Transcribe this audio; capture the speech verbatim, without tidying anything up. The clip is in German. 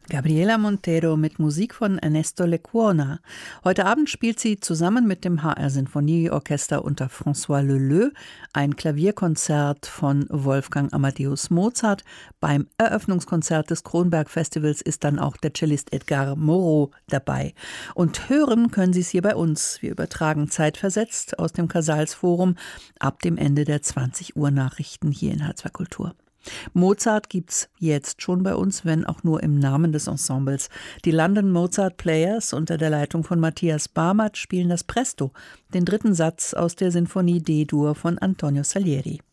Gabriela Montero mit Musik von Ernesto Lecuona. Heute Abend spielt sie zusammen mit dem H R-Sinfonieorchester unter François Leleux ein Klavierkonzert von Wolfgang Amadeus Mozart. Beim Eröffnungskonzert des Kronberg-Festivals ist dann auch der Cellist Edgar Moreau dabei. Und hören können Sie es hier bei uns. Wir übertragen zeitversetzt aus dem Casals-Forum ab dem Ende der zwanzig Uhr Nachrichten hier in H zwei Kultur. Mozart gibt's jetzt schon bei uns, wenn auch nur im Namen des Ensembles. Die London Mozart Players unter der Leitung von Matthias Barmert spielen das Presto, den dritten Satz aus der Sinfonie D-Dur von Antonio Salieri.